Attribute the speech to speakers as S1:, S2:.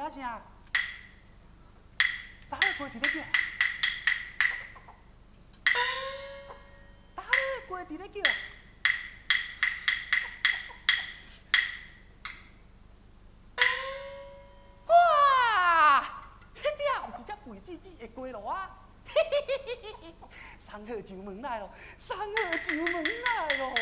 S1: 啊声，打咧过伫咧叫，打咧过伫咧叫。哇！迄条有一只肥滋滋的鸡螺啊！送货就门来咯，送货就门来咯。